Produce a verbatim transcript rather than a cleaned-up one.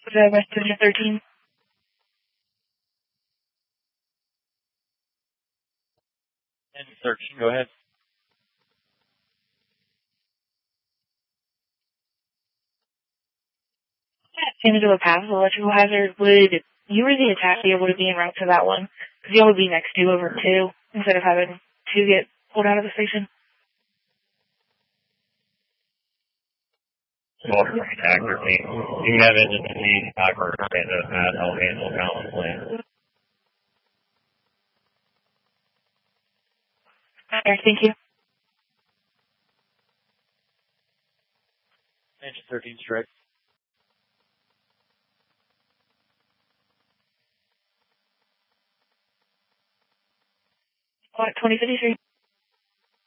Was that West Engine thirteen? Engine thirteen, go ahead. Seems to a path electrical hazard. Would you or the attack be able to be en route to that one? Because y'all would be next to over two instead of having two get pulled out of the station. Well, accurately. You can have engine three backward stand up at I'll handle balance plan. Okay, thank you. Engine thirteen strike. What, twenty fifty-three?